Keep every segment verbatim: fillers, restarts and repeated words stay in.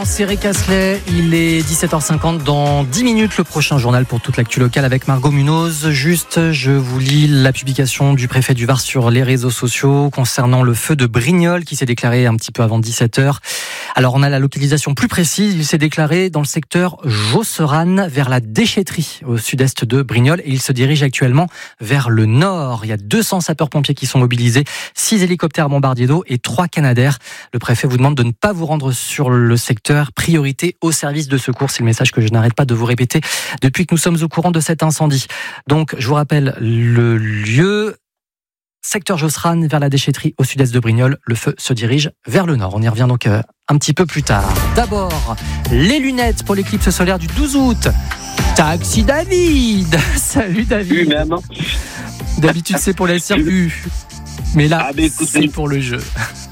C'est Rick Astley, il est dix-sept heures cinquante, dans dix minutes le prochain journal pour toute l'actu locale avec Margot Munoz. Juste, je vous lis la publication du préfet du Var sur les réseaux sociaux concernant le feu de Brignoles qui s'est déclaré un petit peu avant dix-sept heures. Alors on a la localisation plus précise, il s'est déclaré dans le secteur Josserane vers la déchetterie au sud-est de Brignoles et il se dirige actuellement vers le nord. Il y a deux cents sapeurs-pompiers qui sont mobilisés, six hélicoptères bombardiers d'eau et trois Canadair. Le préfet vous demande de ne pas vous rendre sur le secteur. Priorité au service de secours, c'est le message que je n'arrête pas de vous répéter depuis que nous sommes au courant de cet incendie. Donc je vous rappelle le lieu, secteur Josserane vers la déchetterie au sud-est de Brignoles. Le feu se dirige vers le nord. On y revient donc euh, un petit peu plus tard. D'abord, les lunettes pour l'éclipse solaire du douze août. Taxi David. Salut David. Lui-même. D'habitude c'est pour les circuits, mais là ah, bah, écoutez, c'est pour le jeu.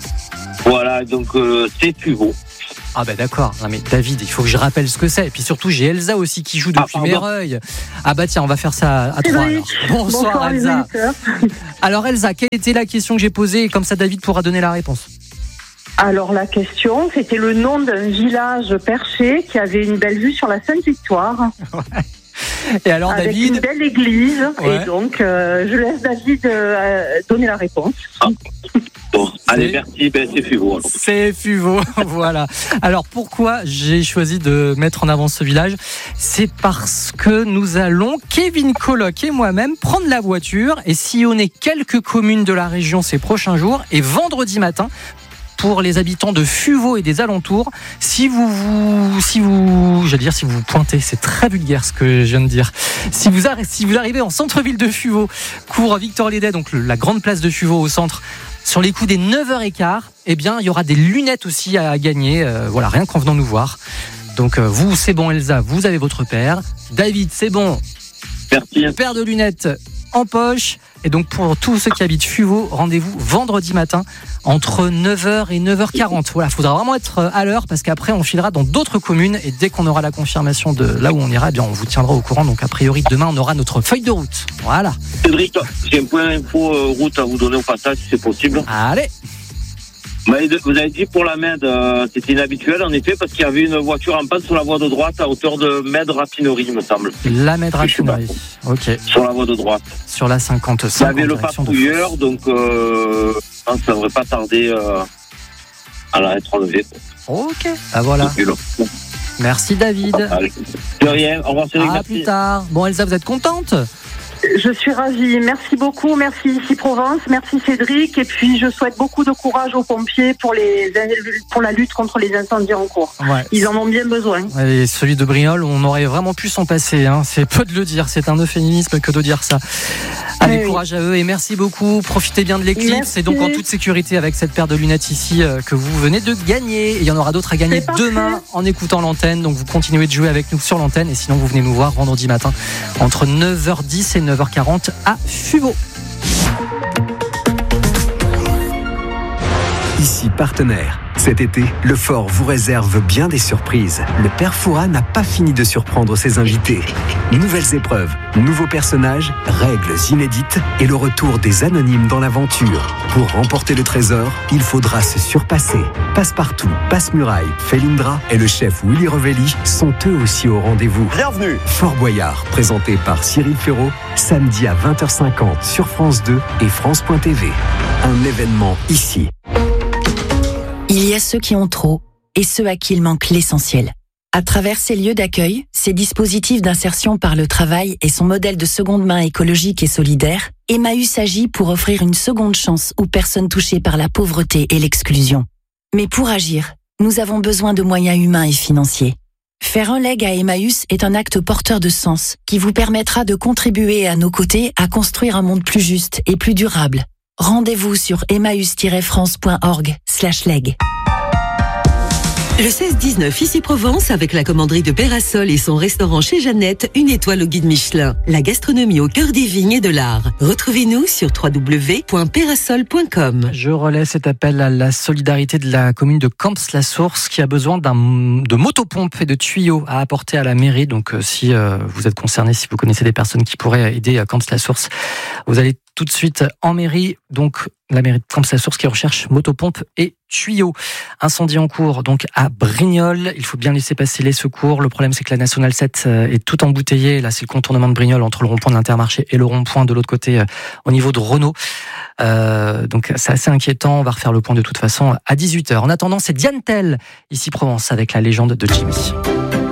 Voilà, donc euh, c'est Fuvo. Ah bah d'accord, non mais David, il faut que je rappelle ce que c'est. Et puis surtout, j'ai Elsa aussi qui joue depuis ah, Méreuil. Ah bah tiens, on va faire ça à trois alors. Bonsoir, Bonsoir Elsa. Alors Elsa, quelle était la question que j'ai posée? Comme ça, David pourra donner la réponse. Alors la question, c'était le nom d'un village perché qui avait une belle vue sur la Sainte-Victoire. Ouais. Et alors avec David, une belle église. Ouais. Et donc, euh, je laisse David euh, donner la réponse. Ah. Bon, allez, merci, ben, c'est Fuvo. Alors. C'est Fuvo, voilà. Alors pourquoi j'ai choisi de mettre en avant ce village? C'est parce que nous allons, Kevin Coloc et moi-même, prendre la voiture et sillonner quelques communes de la région ces prochains jours. Et vendredi matin, pour les habitants de Fuvo et des alentours, si vous, vous si vous, j'allais dire si vous vous pointez, c'est très vulgaire ce que je viens de dire. Si vous, arri- si vous arrivez en centre-ville de Fuvo, cours Victor Lédet, donc le, la grande place de Fuvo au centre, sur les coups des neuf heures quinze, eh bien, il y aura des lunettes aussi à gagner. Euh, voilà, rien qu'en venant nous voir. Donc, euh, vous, c'est bon, Elsa, vous avez votre paire. David, c'est bon. Merci. Paire de lunettes en poche. Et donc, pour tous ceux qui habitent Fuvo, rendez-vous vendredi matin entre neuf heures et neuf heures quarante. Voilà, il faudra vraiment être à l'heure parce qu'après, on filera dans d'autres communes. Et dès qu'on aura la confirmation de là où on ira, eh bien, on vous tiendra au courant. Donc, a priori, demain, on aura notre feuille de route. Voilà. Cédric, j'ai un point info euh, route à vous donner au passage, si c'est possible. Allez. Vous avez dit pour la Med, euh, c'était inhabituel en effet parce qu'il y avait une voiture en panne sur la voie de droite à hauteur de Med Raffinerie, il me semble. La Med Raffinerie, ok. Sur la voie de droite. Sur la cinquante-cinq. Il y avait le patrouilleur, donc euh, ça ne devrait pas tarder euh, à la être enlevée. Ok, ah voilà. Merci David. De rien, au revoir Cédric. À plus tard. Bon Elsa, vous êtes contente? Je suis ravie. Merci beaucoup. Merci ici Provence. Merci Cédric. Et puis, je souhaite beaucoup de courage aux pompiers pour, les, pour la lutte contre les incendies en cours. Ouais. Ils en ont bien besoin. Et celui de Brignoles, on aurait vraiment pu s'en passer. Hein. C'est peu de le dire. C'est un euphémisme que de dire ça. Allez, oui. Courage à eux et merci beaucoup. Profitez bien de l'éclipse. Et donc en toute sécurité avec cette paire de lunettes ici euh, que vous venez de gagner. Et il y en aura d'autres à gagner demain en écoutant l'antenne. Donc vous continuez de jouer avec nous sur l'antenne. Et sinon, vous venez nous voir vendredi matin entre neuf heures dix et neuf heures quarante à Fuvo. Ici partenaire. Cet été, le Fort vous réserve bien des surprises. Le Père Fouras n'a pas fini de surprendre ses invités. Nouvelles épreuves, nouveaux personnages, règles inédites et le retour des anonymes dans l'aventure. Pour remporter le trésor, il faudra se surpasser. Passepartout, Passe-Muraille, Felindra et le chef Willy Revelli sont eux aussi au rendez-vous. Bienvenue. Fort Boyard, présenté par Cyril Ferraud, samedi à vingt heures cinquante sur France deux et France point T V. Un événement ici. Il y a ceux qui ont trop et ceux à qui il manque l'essentiel. À travers ces lieux d'accueil, ces dispositifs d'insertion par le travail et son modèle de seconde main écologique et solidaire, Emmaüs agit pour offrir une seconde chance aux personnes touchées par la pauvreté et l'exclusion. Mais pour agir, nous avons besoin de moyens humains et financiers. Faire un leg à Emmaüs est un acte porteur de sens qui vous permettra de contribuer à nos côtés à construire un monde plus juste et plus durable. Rendez-vous sur emmaüs tiret france point org slash leg. Le seize dix-neuf, ici Provence, avec la commanderie de Pérasol et son restaurant chez Jeannette, une étoile au guide Michelin. La gastronomie au cœur des vignes et de l'art. Retrouvez-nous sur w w w point pérasol point com. Je relais cet appel à la solidarité de la commune de Camps-la-Source qui a besoin d'un, de motopompes et de tuyaux à apporter à la mairie. Donc euh, si euh, vous êtes concerné, si vous connaissez des personnes qui pourraient aider à Camps-la-Source, vous allez tout de suite en mairie, donc la mairie de Camps-la-Source qui recherche motopompes et tuyaux. Incendie en cours donc à Brignoles. Il faut bien laisser passer les secours. Le problème, c'est que la nationale sept est tout embouteillée. Là, c'est le contournement de Brignoles entre le rond-point de l'Intermarché et le rond-point de l'autre côté au niveau de Renault. Euh, donc c'est assez inquiétant. On va refaire le point de toute façon à dix-huit heures. En attendant, c'est Diane Tell, ici Provence, avec la légende de Jimmy.